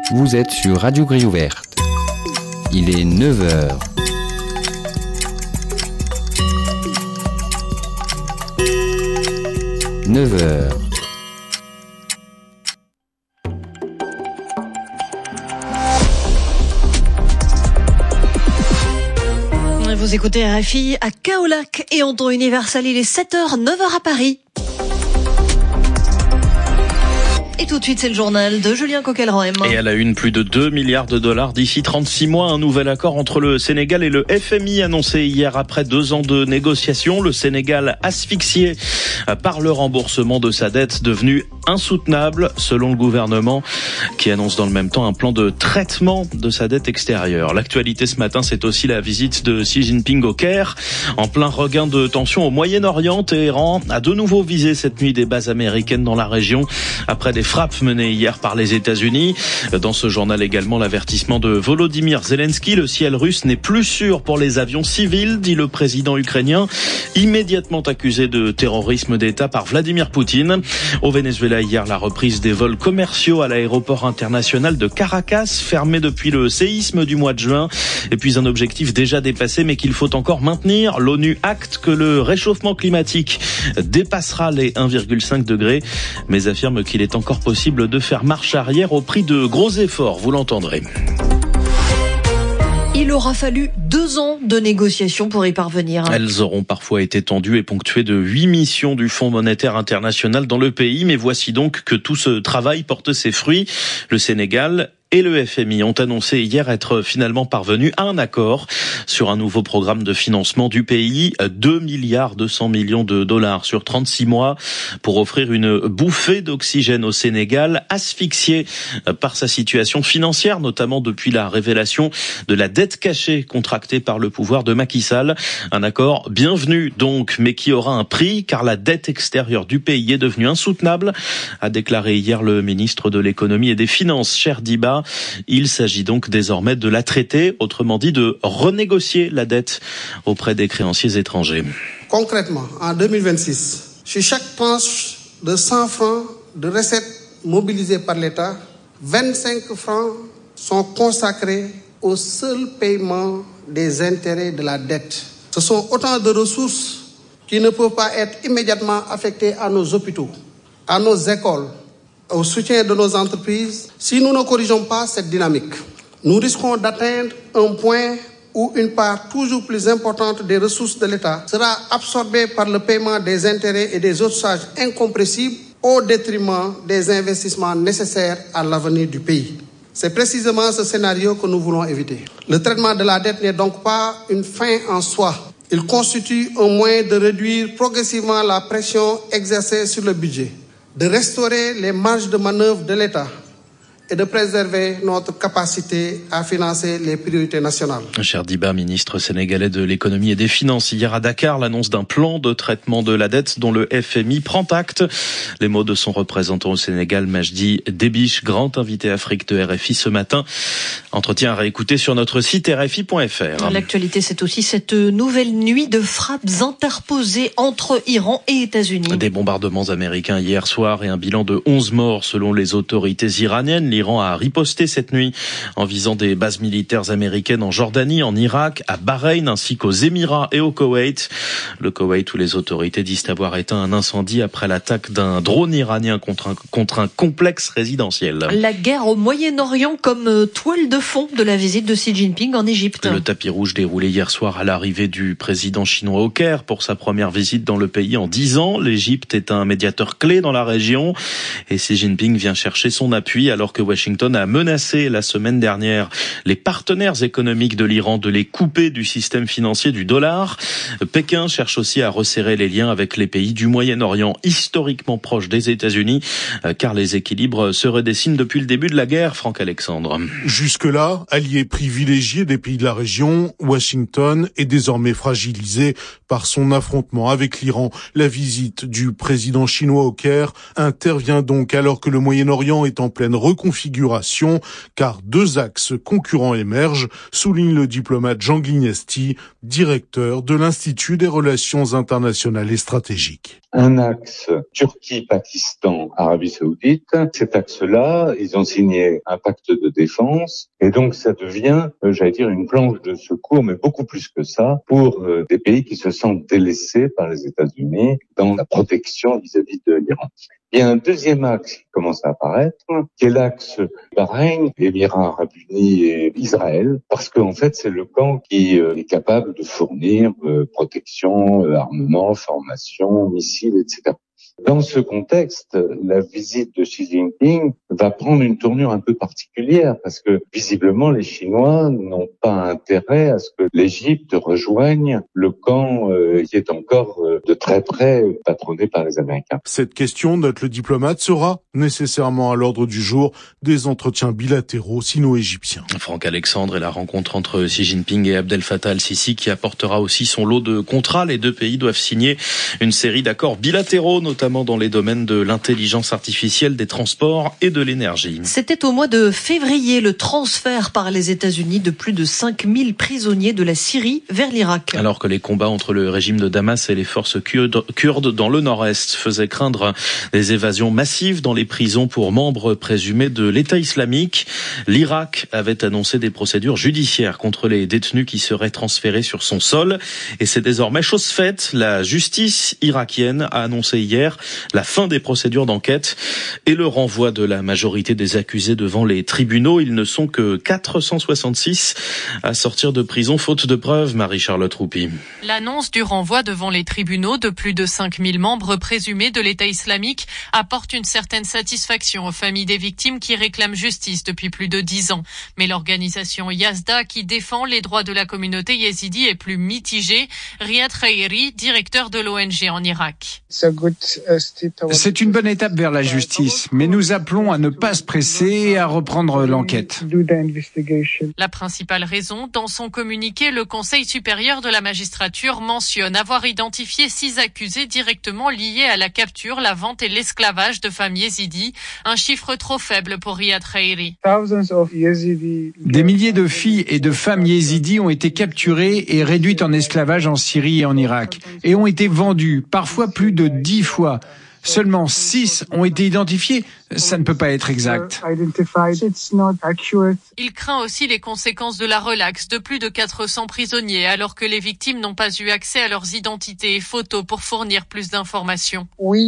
Vous êtes sur Radio Grille Ouverte. Il est 9h. Vous écoutez RFI à Kaolack et en temps universel, il est 7h, 9h à Paris. Et tout de suite, c'est le journal de Julien Coquelin. Et à la une, plus de 2 milliards de dollars d'ici 36 mois. Un nouvel accord entre le Sénégal et le FMI annoncé hier après 2 ans de négociations. Le Sénégal asphyxié par le remboursement de sa dette devenue insoutenable selon le gouvernement qui annonce dans le même temps un plan de traitement de sa dette extérieure. L'actualité ce matin, c'est aussi la visite de Xi Jinping au Caire. En plein regain de tension au Moyen-Orient, Téhéran a de nouveau visé cette nuit des bases américaines dans la région après des frappes menées hier par les États-Unis. Dans ce journal également, l'avertissement de Volodymyr Zelensky. Le ciel russe n'est plus sûr pour les avions civils, dit le président ukrainien, immédiatement accusé de terrorisme d'État par Vladimir Poutine. Au Venezuela, hier, la reprise des vols commerciaux à l'aéroport international de Caracas, fermé depuis le séisme du mois de juin. Et puis un objectif déjà dépassé, mais qu'il faut encore maintenir. L'ONU acte que le réchauffement climatique dépassera les 1,5 degrés, mais affirme qu'il est encore possible de faire marche arrière au prix de gros efforts, vous l'entendrez. Il aura fallu 2 ans de négociations pour y parvenir. Elles auront parfois été tendues et ponctuées de 8 missions du Fonds monétaire international dans le pays, mais voici donc que tout ce travail porte ses fruits. Le Sénégal et le FMI ont annoncé hier être finalement parvenus à un accord sur un nouveau programme de financement du pays, 2 milliards 200 millions de dollars sur 36 mois pour offrir une bouffée d'oxygène au Sénégal, asphyxié par sa situation financière, notamment depuis la révélation de la dette cachée contractée par le pouvoir de Macky Sall. Un accord bienvenu donc, mais qui aura un prix car la dette extérieure du pays est devenue insoutenable, a déclaré hier le ministre de l'économie et des finances, Cheikh Diba. Il s'agit donc désormais de la traiter, autrement dit de renégocier la dette auprès des créanciers étrangers. Concrètement, en 2026, sur chaque tranche de 100 francs de recettes mobilisées par l'État, 25 francs sont consacrés au seul paiement des intérêts de la dette. Ce sont autant de ressources qui ne peuvent pas être immédiatement affectées à nos hôpitaux, à nos écoles, au soutien de nos entreprises. Si nous ne corrigeons pas cette dynamique, nous risquons d'atteindre un point où une part toujours plus importante des ressources de l'État sera absorbée par le paiement des intérêts et des autres charges incompressibles au détriment des investissements nécessaires à l'avenir du pays. C'est précisément ce scénario que nous voulons éviter. Le traitement de la dette n'est donc pas une fin en soi. Il constitue un moyen de réduire progressivement la pression exercée sur le budget, de restaurer les marges de manœuvre de l'État et de préserver notre capacité à financer les priorités nationales. Cheikh Diba, ministre sénégalais de l'économie et des finances, hier à Dakar, l'annonce d'un plan de traitement de la dette dont le FMI prend acte. Les mots de son représentant au Sénégal, Majdi Débiche, grand invité Afrique de RFI ce matin. Entretien à réécouter sur notre site rfi.fr. L'actualité, c'est aussi cette nouvelle nuit de frappes interposées entre Iran et États-Unis. Des bombardements américains hier soir et un bilan de 11 morts selon les autorités iraniennes. L'Iran a riposté cette nuit en visant des bases militaires américaines en Jordanie, en Irak, à Bahreïn ainsi qu'aux Émirats et au Koweït. Le Koweït où les autorités disent avoir éteint un incendie après l'attaque d'un drone iranien contre un complexe résidentiel. La guerre au Moyen-Orient comme toile de fond de la visite de Xi Jinping en Égypte. Le tapis rouge déroulé hier soir à l'arrivée du président chinois au Caire pour sa première visite dans le pays en 10 ans. L'Égypte est un médiateur clé dans la région et Xi Jinping vient chercher son appui alors que Washington a menacé la semaine dernière les partenaires économiques de l'Iran de les couper du système financier du dollar. Pékin cherche aussi à resserrer les liens avec les pays du Moyen-Orient, historiquement proches des États-Unis, car les équilibres se redessinent depuis le début de la guerre, Franck Alexandre. Jusque-là, allié privilégié des pays de la région, Washington est désormais fragilisé par son affrontement avec l'Iran. La visite du président chinois au Caire intervient donc alors que le Moyen-Orient est en pleine reconstruction configuration, car 2 axes concurrents émergent, souligne le diplomate Jean Guignesti, directeur de l'Institut des relations internationales et stratégiques. Un axe Turquie, Pakistan, Arabie Saoudite. Cet axe-là, ils ont signé un pacte de défense et donc ça devient, une planche de secours, mais beaucoup plus que ça, pour des pays qui se sentent délaissés par les États-Unis dans la protection vis-à-vis de l'Iran. Il y a un deuxième axe qui commence à apparaître, qui est l'axe Bahreïn, Émirats Arabes Unis et Israël, parce qu'en fait, c'est le camp qui est capable de fournir protection, armement, formation, missiles, etc. Dans ce contexte, la visite de Xi Jinping va prendre une tournure un peu particulière parce que visiblement les Chinois n'ont pas intérêt à ce que l'Égypte rejoigne le camp qui est encore de très près patronné par les Américains. Cette question, note le diplomate, sera nécessairement à l'ordre du jour des entretiens bilatéraux sino-égyptiens. Franck Alexandre et la rencontre entre Xi Jinping et Abdel Fattah al-Sisi qui apportera aussi son lot de contrats. Les 2 pays doivent signer une série d'accords bilatéraux, notamment dans les domaines de l'intelligence artificielle, des transports et de l'énergie. C'était au mois de février le transfert par les États-Unis de plus de 5000 prisonniers de la Syrie vers l'Irak. Alors que les combats entre le régime de Damas et les forces kurdes dans le nord-est faisaient craindre des évasions massives dans les prisons pour membres présumés de l'État islamique, l'Irak avait annoncé des procédures judiciaires contre les détenus qui seraient transférés sur son sol. Et c'est désormais chose faite. La justice irakienne a annoncé hier la fin des procédures d'enquête et le renvoi de la majorité des accusés devant les tribunaux. Ils ne sont que 466 à sortir de prison faute de preuves. Marie-Charlotte Roupi. L'annonce du renvoi devant les tribunaux de plus de 5000 membres présumés de l'État islamique apporte une certaine satisfaction aux familles des victimes qui réclament justice depuis plus de 10 ans. Mais l'organisation Yazda, qui défend les droits de la communauté yézidi, est plus mitigée. Riyad Khairi, directeur de l'ONG en Irak. C'est une bonne étape vers la justice, mais nous appelons à ne pas se presser et à reprendre l'enquête. La principale raison, dans son communiqué, le Conseil supérieur de la magistrature mentionne avoir identifié 6 accusés directement liés à la capture, la vente et l'esclavage de femmes yézidis, un chiffre trop faible pour Riyad Khairi. Des milliers de filles et de femmes yézidis ont été capturées et réduites en esclavage en Syrie et en Irak, et ont été vendues, parfois plus de 10 fois. Seulement 6 ont été identifiés. Ça ne peut pas être exact. Il craint aussi les conséquences de la relaxe de plus de 400 prisonniers, alors que les victimes n'ont pas eu accès à leurs identités et photos pour fournir plus d'informations.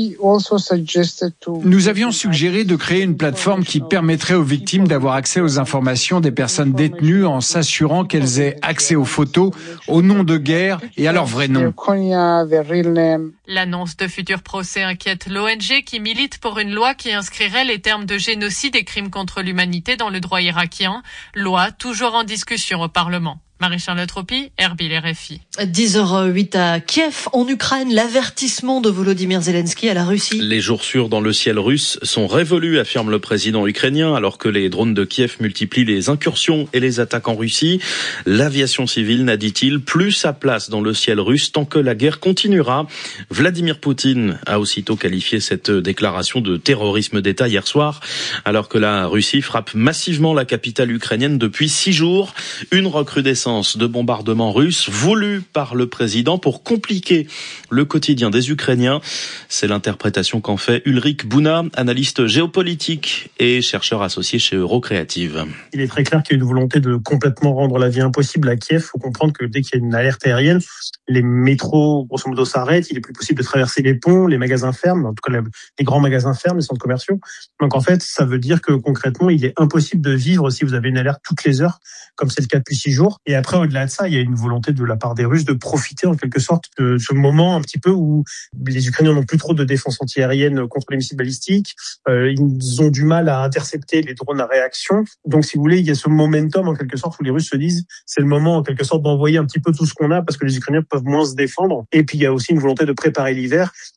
Nous avions suggéré de créer une plateforme qui permettrait aux victimes d'avoir accès aux informations des personnes détenues en s'assurant qu'elles aient accès aux photos, aux noms de guerre et à leur vrai nom. L'annonce de futurs procès inquiète l'ONG qui milite pour une loi qui inscrirait les termes de génocide et crimes contre l'humanité dans le droit irakien. Loi toujours en discussion au Parlement. Marie-Charlotte Roupi, Erbil RFI. 10h08 à Kiev, en Ukraine, l'avertissement de Volodymyr Zelensky à la Russie. Les jours sûrs dans le ciel russe sont révolus, affirme le président ukrainien, alors que les drones de Kiev multiplient les incursions et les attaques en Russie. L'aviation civile n'a, dit-il, plus sa place dans le ciel russe tant que la guerre continuera. Vladimir Poutine a aussitôt qualifié cette déclaration de terrorisme d'État hier soir, alors que la Russie frappe massivement la capitale ukrainienne depuis 6 jours. Une recrudescence de bombardements russes voulus par le président pour compliquer le quotidien des Ukrainiens. C'est l'interprétation qu'en fait Ulrich Bouna, analyste géopolitique et chercheur associé chez Eurocreative. Il est très clair qu'il y a une volonté de complètement rendre la vie impossible à Kiev. Il faut comprendre que dès qu'il y a une alerte aérienne, les métros, grosso modo, s'arrêtent. Il est plus possible de traverser les ponts, les magasins ferment, en tout cas les grands magasins ferment, les centres commerciaux. Donc en fait, ça veut dire que concrètement, il est impossible de vivre si vous avez une alerte toutes les heures, comme c'est le cas depuis 6 jours. Et après, au-delà de ça, il y a une volonté de la part des Russes de profiter en quelque sorte de ce moment un petit peu où les Ukrainiens n'ont plus trop de défense antiaérienne contre les missiles balistiques. Ils ont du mal à intercepter les drones à réaction. Donc, si vous voulez, il y a ce momentum en quelque sorte où les Russes se disent c'est le moment en quelque sorte d'envoyer un petit peu tout ce qu'on a parce que les Ukrainiens peuvent moins se défendre. Et puis, il y a aussi une volonté de préparer l'hiver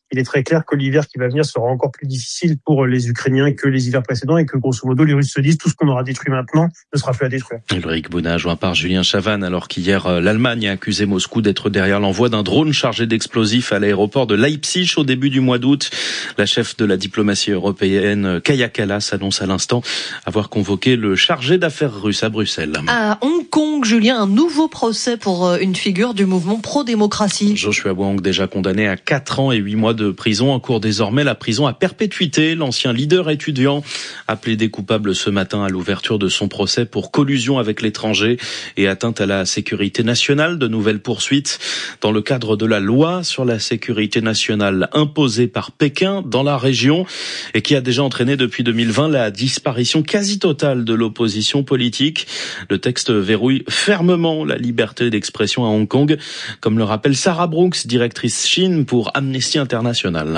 il est très clair que l'hiver qui va venir sera encore plus difficile pour les Ukrainiens que les hivers précédents et que grosso modo les Russes se disent tout ce qu'on aura détruit maintenant ne sera plus à détruire. Ulrich Bouna, joint par Julien Chavannes, alors qu'hier l'Allemagne a accusé Moscou d'être derrière l'envoi d'un drone chargé d'explosifs à l'aéroport de Leipzig au début du mois d'août. La chef de la diplomatie européenne, Kaja Kallas, annonce à l'instant avoir convoqué le chargé d'affaires russe à Bruxelles. À Hong Kong, Julien, un nouveau procès pour une figure du mouvement pro-démocratie. Joshua Wong, déjà condamné à 4 ans et 8 mois de prison, encourt désormais la prison à perpétuité. L'ancien leader étudiant a plaidé coupable ce matin à l'ouverture de son procès pour collusion avec l'étranger et atteinte à la sécurité nationale. De nouvelles poursuites dans le cadre de la loi sur la sécurité nationale imposée par Pékin dans la région et qui a déjà entraîné depuis 2020 la disparition quasi totale de l'opposition politique. Le texte verrouille fermement la liberté d'expression à Hong Kong, comme le rappelle Sarah Brooks, directrice Chine pour Amnesty International.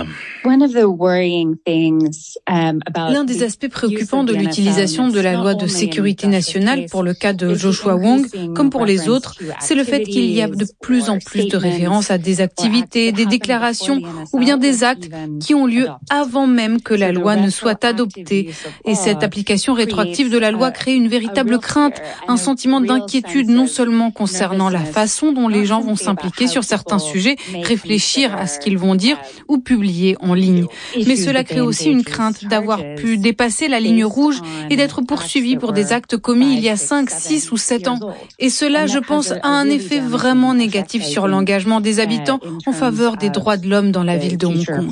L'un des aspects préoccupants de l'utilisation de la loi de sécurité nationale pour le cas de Joshua Wong, comme pour les autres, c'est le fait qu'il y a de plus en plus de références à des activités, des déclarations ou bien des actes qui ont lieu avant même que la loi ne soit adoptée. Et cette application rétroactive de la loi crée une véritable crainte, un sentiment d'inquiétude non seulement concernant la façon dont les gens vont s'impliquer sur certains sujets, réfléchir à ce qu'ils vont dire ou publier en ligne. Mais cela crée aussi une crainte d'avoir pu dépasser la ligne rouge et d'être poursuivi pour des actes commis il y a 5, 6 ou 7 ans. Et cela, je pense, a un effet vraiment négatif sur l'engagement des habitants en faveur des droits de l'homme dans la ville de Hong Kong.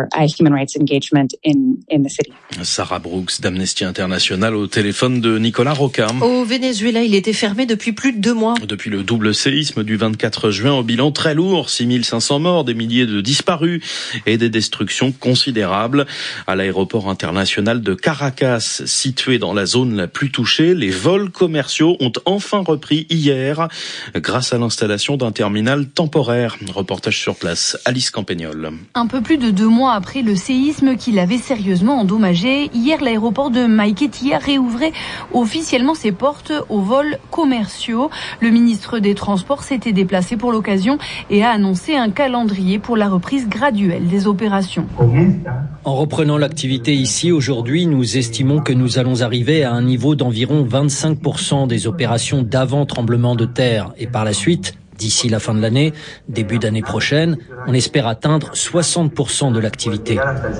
Sarah Brooks d'Amnesty International au téléphone de Nicolas Roca. Au Venezuela, il était fermé depuis plus de 2 mois. Depuis le double séisme du 24 juin, au bilan très lourd, 6500 morts, des milliers de disparus et des destructions considérables. À l'aéroport international de Caracas, situé dans la zone la plus touchée, les vols commerciaux ont enfin repris hier grâce à l'installation d'un terminal temporaire. Reportage sur place, Alice Campagnol. Un peu plus de 2 mois après le séisme qui l'avait sérieusement endommagé, hier l'aéroport de Maiquetía réouvrait officiellement ses portes aux vols commerciaux. Le ministre des Transports s'était déplacé pour l'occasion et a annoncé un calendrier pour la reprise graduelle des opérations. En reprenant l'activité ici aujourd'hui, nous estimons que nous allons arriver à un niveau d'environ 25% des opérations d'avant tremblement de terre et par la suite, d'ici la fin de l'année, début d'année prochaine, on espère atteindre 60% de l'activité.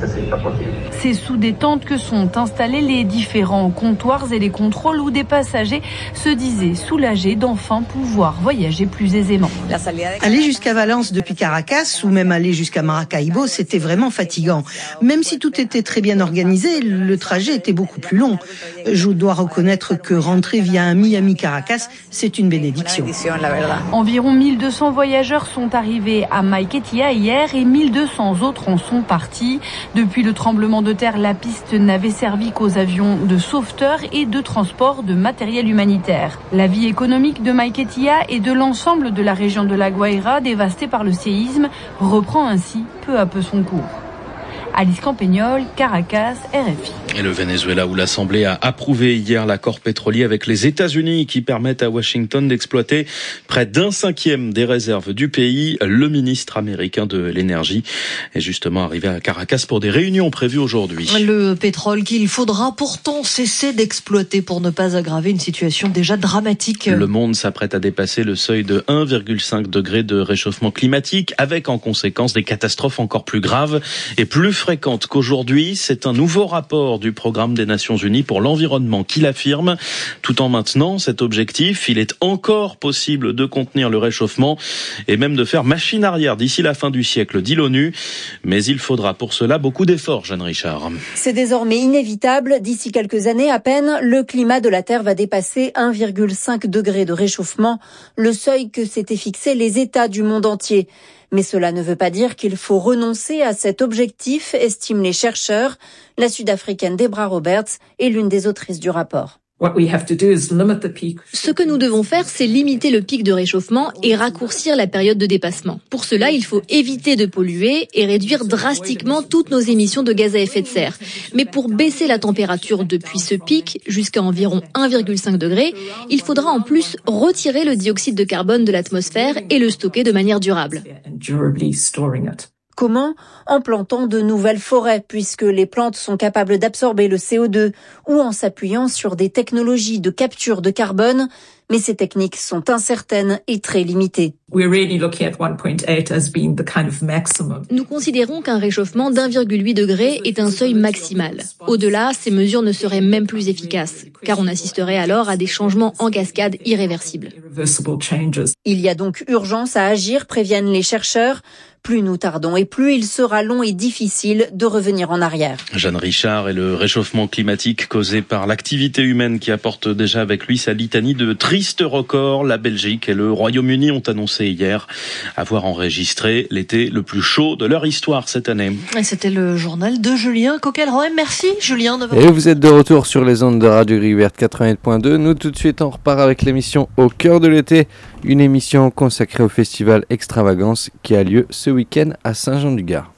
C'est sous des tentes que sont installés les différents comptoirs et les contrôles où des passagers se disaient soulagés d'enfin pouvoir voyager plus aisément. Aller jusqu'à Valence depuis Caracas ou même aller jusqu'à Maracaibo, c'était vraiment fatigant. Même si tout était très bien organisé, le trajet était beaucoup plus long. Je dois reconnaître que rentrer via un Miami-Caracas, c'est une bénédiction. Environ 1200 voyageurs sont arrivés à Maiquetía hier et 1200 autres en sont partis. Depuis le tremblement de terre, la piste n'avait servi qu'aux avions de sauveteurs et de transport de matériel humanitaire. La vie économique de Maiquetía et de l'ensemble de la région de La Guaira, dévastée par le séisme, reprend ainsi peu à peu son cours. Alice Campagnol, Caracas, RFI. Et le Venezuela, où l'Assemblée a approuvé hier l'accord pétrolier avec les États-Unis qui permettent à Washington d'exploiter près d'1/5 des réserves du pays. Le ministre américain de l'énergie est justement arrivé à Caracas pour des réunions prévues aujourd'hui. Le pétrole qu'il faudra pourtant cesser d'exploiter pour ne pas aggraver une situation déjà dramatique. Le monde s'apprête à dépasser le seuil de 1,5 degré de réchauffement climatique, avec en conséquence des catastrophes encore plus graves et plus fréquente qu'aujourd'hui. C'est un nouveau rapport du Programme des Nations Unies pour l'environnement qui l'affirme. Tout en maintenant cet objectif, il est encore possible de contenir le réchauffement et même de faire machine arrière d'ici la fin du siècle, dit l'ONU. Mais il faudra pour cela beaucoup d'efforts, Jeanne Richard. C'est désormais inévitable. D'ici quelques années à peine, le climat de la Terre va dépasser 1,5 degré de réchauffement, le seuil que s'étaient fixé les États du monde entier. Mais cela ne veut pas dire qu'il faut renoncer à cet objectif, estiment les chercheurs. La Sud-Africaine Debra Roberts est l'une des autrices du rapport. Ce que nous devons faire, c'est limiter le pic de réchauffement et raccourcir la période de dépassement. Pour cela, il faut éviter de polluer et réduire drastiquement toutes nos émissions de gaz à effet de serre. Mais pour baisser la température depuis ce pic jusqu'à environ 1,5 degré, il faudra en plus retirer le dioxyde de carbone de l'atmosphère et le stocker de manière durable. Comment ? En plantant de nouvelles forêts, puisque les plantes sont capables d'absorber le CO2, ou en s'appuyant sur des technologies de capture de carbone. Mais ces techniques sont incertaines et très limitées. Nous considérons qu'un réchauffement d'1,8 degré est un seuil maximal. Au-delà, ces mesures ne seraient même plus efficaces, car on assisterait alors à des changements en cascade irréversibles. Il y a donc urgence à agir, préviennent les chercheurs. Plus nous tardons et plus il sera long et difficile de revenir en arrière. Jeanne Richard et le réchauffement climatique causé par l'activité humaine qui apporte déjà avec lui sa litanie de tristes records. La Belgique et le Royaume-Uni ont annoncé hier avoir enregistré l'été le plus chaud de leur histoire cette année. Et c'était le journal de Julien Coquelroy. Merci Julien. Et vous êtes de retour sur les ondes de Radio Gris Verte 88.2. Nous tout de suite on repart avec l'émission Au cœur de l'été, une émission consacrée au festival Extravagance qui a lieu ce week-end à Saint-Jean-du-Gard.